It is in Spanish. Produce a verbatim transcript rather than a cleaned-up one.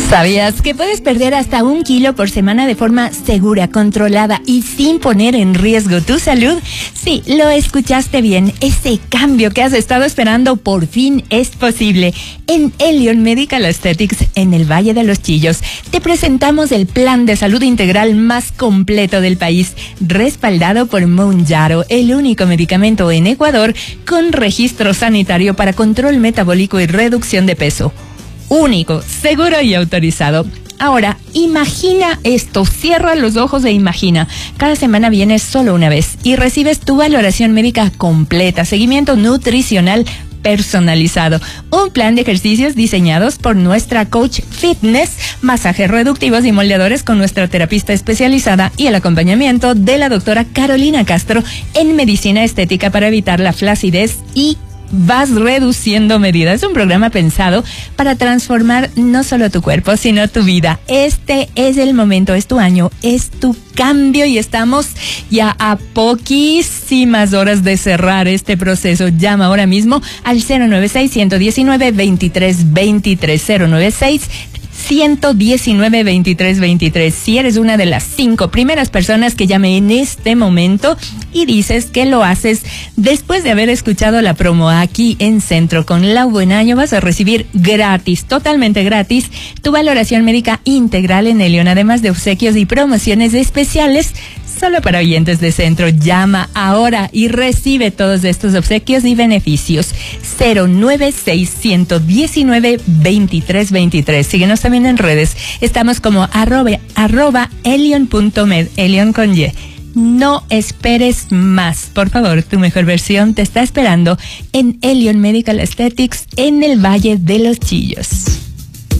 ¿Sabías que puedes perder hasta un kilo por semana de forma segura, controlada y sin poner en riesgo tu salud? Sí, lo escuchaste bien. Ese cambio que has estado esperando por fin es posible. En Elion Medical Aesthetics, en el Valle de los Chillos, te presentamos el plan de salud integral más completo del país, respaldado por Mounjaro, el único medicamento en Ecuador con registro sanitario para control metabólico y reducción de peso. Único, seguro y autorizado. Ahora, imagina esto, cierra los ojos e imagina. Cada semana vienes solo una vez y recibes tu valoración médica completa, seguimiento nutricional personalizado, un plan de ejercicios diseñados por nuestra coach fitness, masajes reductivos y moldeadores con nuestra terapista especializada y el acompañamiento de la doctora Carolina Castro en medicina estética para evitar la flacidez y vas reduciendo medidas. Es un programa pensado para transformar no solo tu cuerpo, sino tu vida. Este es el momento, es tu año, es tu cambio y estamos ya a poquísimas horas de cerrar este proceso. Llama ahora mismo al cero nueve seis, uno uno nueve, veintitrés veintitrés, cero nueve seis, uno uno nueve, veintitrés veintitrés. Si eres una de las cinco primeras personas que llame en este momento y dices que lo haces después de haber escuchado la promo aquí en Centro con Lau Buenaño, vas a recibir gratis, totalmente gratis, tu valoración médica integral en Elion, además de obsequios y promociones especiales solo para oyentes de Centro. Llama ahora y recibe todos estos obsequios y beneficios. cero nueve seis, uno uno nueve, veintitrés veintitrés. Síguenos también en redes. Estamos como arroba, arroba elion punto med, Elion con Y. No esperes más. Por favor, tu mejor versión te está esperando en Elion Medical Aesthetics en el Valle de los Chillos.